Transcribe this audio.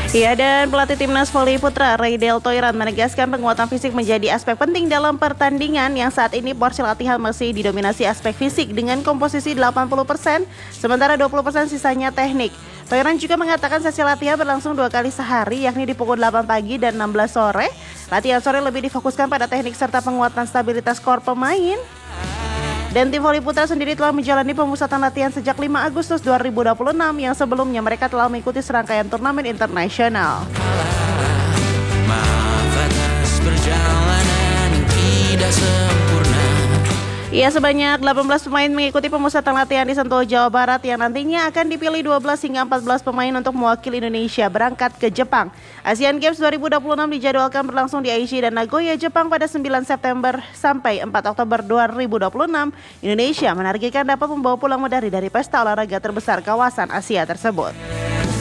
Ya, dan pelatih timnas voli putra Raydel Toiran menegaskan penguatan fisik menjadi aspek penting dalam pertandingan yang saat ini porsi latihan masih didominasi aspek fisik dengan komposisi 80%, sementara 20% sisanya teknik. Toiran juga mengatakan sesi latihan berlangsung 2 kali sehari, yakni di pukul 8 pagi dan 16 sore. Latihan sore lebih difokuskan pada teknik serta penguatan stabilitas skor pemain. Dan tim voli putra sendiri telah menjalani pemusatan latihan sejak 5 Agustus 2026 yang sebelumnya mereka telah mengikuti serangkaian turnamen internasional. Maaf atas perjalanan tidak sempurna. Ya, sebanyak 18 pemain mengikuti pemusatan latihan di Sentul, Jawa Barat yang nantinya akan dipilih 12 hingga 14 pemain untuk mewakili Indonesia berangkat ke Jepang. Asian Games 2026 dijadwalkan berlangsung di Aichi dan Nagoya, Jepang pada 9 September sampai 4 Oktober 2026. Indonesia menargetkan dapat membawa pulang medali dari pesta olahraga terbesar kawasan Asia tersebut.